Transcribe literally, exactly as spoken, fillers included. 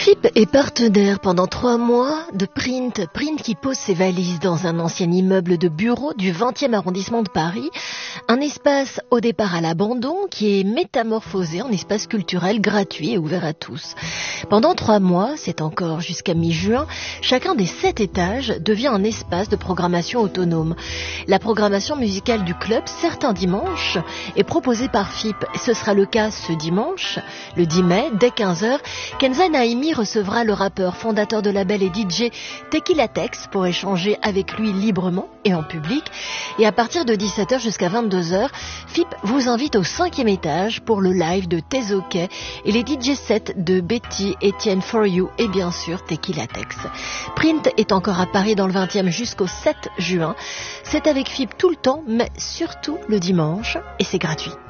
Phip est partenaire pendant trois mois de Print. Print qui pose ses valises dans un ancien immeuble de bureaux du vingtième arrondissement de Paris. Un espace au départ à l'abandon qui est métamorphosé en espace culturel gratuit et ouvert à tous. Pendant trois mois, c'est encore jusqu'à mi-juin, chacun des sept étages devient un espace de programmation autonome. La programmation musicale du club, certains dimanches, est proposée par Phip. Ce sera le cas ce dimanche, le dix mai, dès quinze heures. Kenza Naimi recevra le rappeur fondateur de label et D J Tequila Tex pour échanger avec lui librement et en public. Et à partir de dix-sept heures jusqu'à vingt-deux heures, Phip vous invite au cinquième étage pour le live de Tezoké et les D J sets de Betty, Etienne For You et bien sûr Tequila Tex. Print est encore à Paris dans le vingtième jusqu'au sept juin. C'est avec Phip tout le temps, mais surtout le dimanche, et c'est gratuit.